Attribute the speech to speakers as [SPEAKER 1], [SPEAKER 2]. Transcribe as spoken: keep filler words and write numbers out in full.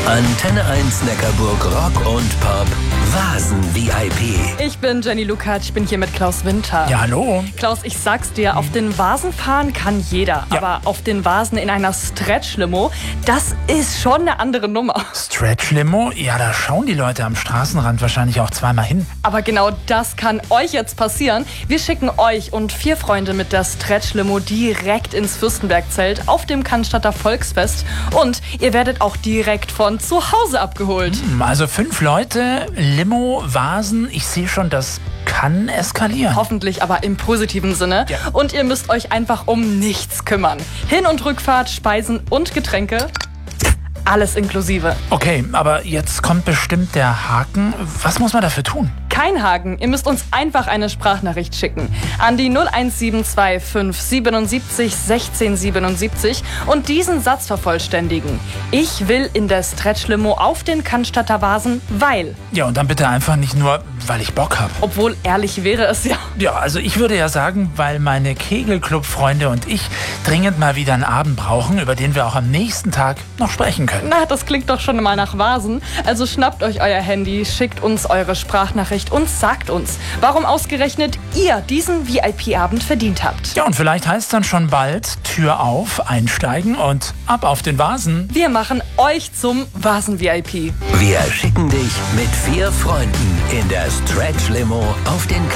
[SPEAKER 1] Antenne eins Neckarburg Rock und Pop Vasen-V I P.
[SPEAKER 2] Ich bin Jenny Lukat, ich bin hier mit Klaus Winter.
[SPEAKER 3] Ja, hallo.
[SPEAKER 2] Klaus, ich sag's dir, auf den Vasen fahren kann jeder.
[SPEAKER 3] Ja.
[SPEAKER 2] Aber auf den Vasen in einer Stretch-Limo, das ist schon eine andere Nummer.
[SPEAKER 3] Stretch-Limo? Ja, da schauen die Leute am Straßenrand wahrscheinlich auch zweimal hin.
[SPEAKER 2] Aber genau das kann euch jetzt passieren. Wir schicken euch und vier Freunde mit der Stretch-Limo direkt ins Fürstenberg-Zelt auf dem Cannstatter Volksfest. Und ihr werdet auch direkt von zu Hause abgeholt.
[SPEAKER 3] Hm, Also fünf Leute, Limo, Vasen. Ich sehe schon, das kann eskalieren.
[SPEAKER 2] Hoffentlich aber im positiven Sinne.
[SPEAKER 3] Ja.
[SPEAKER 2] Und ihr müsst euch einfach um nichts kümmern. Hin- und Rückfahrt, Speisen und Getränke, alles inklusive.
[SPEAKER 3] Okay, aber jetzt kommt bestimmt der Haken. Was muss man dafür tun?
[SPEAKER 2] Kein Haken, ihr müsst uns einfach eine Sprachnachricht schicken an die null eins sieben zwei fünf siebenundsiebzig sechzehn siebenundsiebzig und diesen Satz vervollständigen. Ich will in der Stretch-Limo auf den Cannstatter Vasen, weil...
[SPEAKER 3] Ja, und dann bitte einfach nicht nur, weil ich Bock habe.
[SPEAKER 2] Obwohl, ehrlich wäre es ja.
[SPEAKER 3] Ja, also ich würde ja sagen, weil meine Kegelclub-Freunde und ich dringend mal wieder einen Abend brauchen, über den wir auch am nächsten Tag noch sprechen können.
[SPEAKER 2] Na, das klingt doch schon mal nach Vasen. Also schnappt euch euer Handy, schickt uns eure Sprachnachricht und sagt uns, warum ausgerechnet ihr diesen V I P-Abend verdient habt.
[SPEAKER 3] Ja, und vielleicht heißt es dann schon bald Tür auf, einsteigen und ab auf den Vasen.
[SPEAKER 2] Wir machen euch zum Vasen-V I P.
[SPEAKER 1] Wir schicken dich mit vier Freunden in der Stretch-Limo auf den